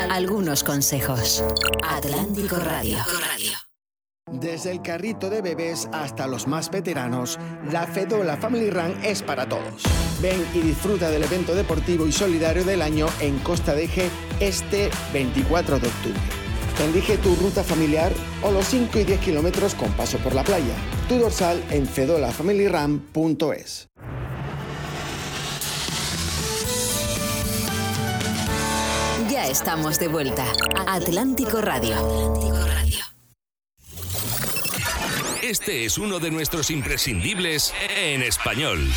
algunos consejos. Atlántico Radio. Desde el carrito de bebés hasta los más veteranos, la Fedola Family Run es para todos. Ven y disfruta del evento deportivo y solidario del año en Costa de Eje este 24 de octubre. Elige tu ruta familiar o los 5 y 10 kilómetros con paso por la playa. Tu dorsal en fedolafamilyrun.es. Ya estamos de vuelta. Atlántico Radio. Este es uno de nuestros imprescindibles en español.